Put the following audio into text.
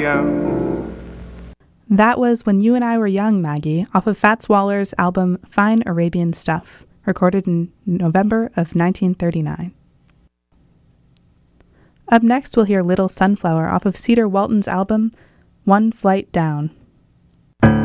young. That was When You and I Were Young, Maggie, off of Fats Waller's album Fine Arabian Stuff, recorded in November of 1939. Up next, we'll hear Little Sunflower off of Cedar Walton's album One Flight Down.